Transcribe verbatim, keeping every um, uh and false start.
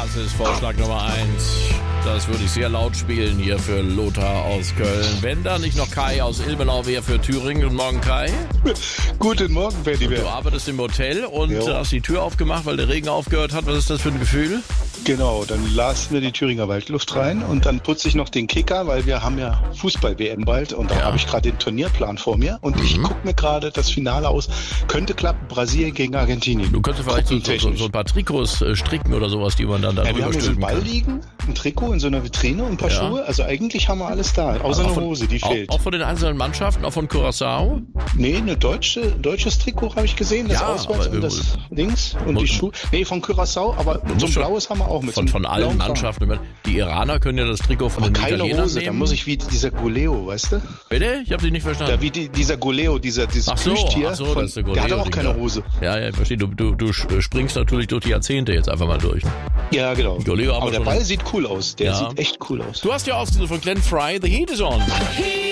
Das ist Vorschlag Nummer eins. Das würde ich sehr laut spielen hier für Lothar aus Köln. Wenn da nicht noch Kai aus Ilmenau wäre für Thüringen. Guten Morgen, Kai. Guten Morgen, Ferdi. Du arbeitest im Hotel und jo. hast die Tür aufgemacht, weil der Regen aufgehört hat. Was ist das für ein Gefühl? Genau, dann lassen wir die Thüringer Waldluft rein und dann putze ich noch den Kicker, weil wir haben ja Fußball-W M bald und da ja. habe ich gerade den Turnierplan vor mir und mhm. ich gucke mir gerade das Finale aus. Könnte klappen, Brasilien gegen Argentinien. Du könntest vielleicht so, so, so ein paar Trikots äh, stricken oder sowas, die man dann da ja, drüber wir haben hier so einen Ball kann. liegen, ein Trikot in so einer Vitrine und ein paar ja. Schuhe. Also eigentlich haben wir alles da, außer eine Hose, die auch, fehlt. Auch von den einzelnen Mannschaften, auch von Curaçao? Nee, eine deutsche, deutsches Trikot habe ich gesehen, das ja, Auswärts und das links und die Schuhe. Nee, von Curaçao, aber so ein blaues haben wir auch mit. Von, so von allen Mannschaften. Die Iraner können ja das Trikot von aber den keine Italienern Hose, nehmen. Da muss ich wie dieser Goleo, weißt du? Bitte? Ich habe dich nicht verstanden. Da wie die, dieser Goleo, dieser, dieses ach so, Plüschtier, ach so, von, das ist der, Goleo, der hat auch keine Hose. Ja, ja, ich verstehe. Du, du, du springst natürlich durch die Jahrzehnte jetzt einfach mal durch. Ja, genau. Goleo aber der Ball sieht cool aus. Der ja. sieht echt cool aus. Du hast ja Auszüge von Glenn Frey, The Heat is On.